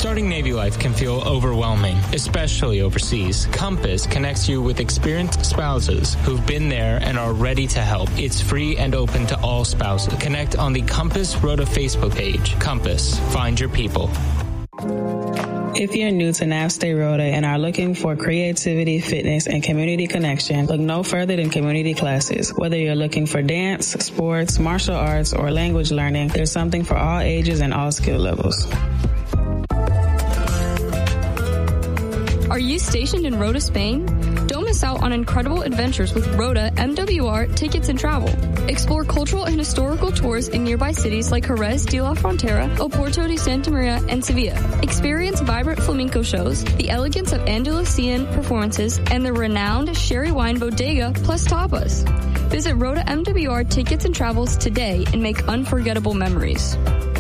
Starting Navy life can feel overwhelming, especially overseas. Compass connects you with experienced spouses who've been there and are ready to help. It's free and open to all spouses. Connect on the Compass Rota Facebook page. Compass. Find your people. If you're new to NAVSTAY Rota and are looking for creativity, fitness, and community connection, look no further than community classes. Whether you're looking for dance, sports, martial arts, or language learning, there's something for all ages and all skill levels. Are you stationed in Rota, Spain? Don't miss out on incredible adventures with Rota MWR Tickets and Travel. Explore cultural and historical tours in nearby cities like Jerez de la Frontera, Oporto de Santa Maria, and Sevilla. Experience vibrant flamenco shows, the elegance of Andalusian performances, and the renowned sherry wine bodega plus tapas. Visit Rota MWR Tickets and Travels today and make unforgettable memories.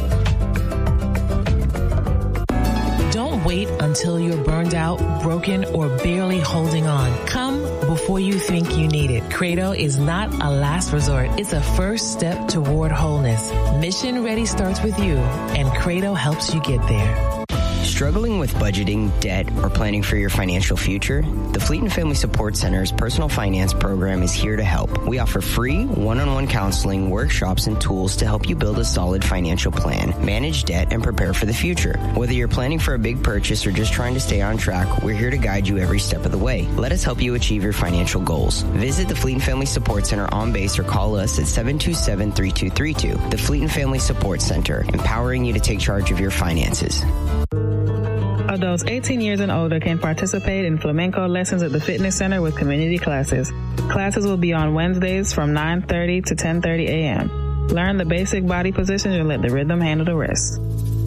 Don't wait until you're burned out, broken, or barely holding on. Come before you think you need it. Credo is not a last resort. It's a first step toward wholeness. Mission Ready starts with you, and Credo helps you get there. Struggling with budgeting, debt, or planning for your financial future? The Fleet and Family Support Center's personal finance program is here to help. We offer free one-on-one counseling, workshops, and tools to help you build a solid financial plan, manage debt, and prepare for the future. Whether you're planning for a big purchase or just trying to stay on track, we're here to guide you every step of the way. Let us help you achieve your financial goals. Visit the Fleet and Family Support Center on base or call us at 727-3232. The Fleet and Family Support Center, empowering you to take charge of your finances. Adults 18 years and older can participate in flamenco lessons at the fitness center with community classes. Classes will be on Wednesdays from 9:30 to 10:30 a.m. Learn the basic body positions and let the rhythm handle the rest.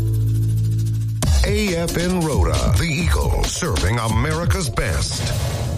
AFN Rota, the Eagle, serving America's best.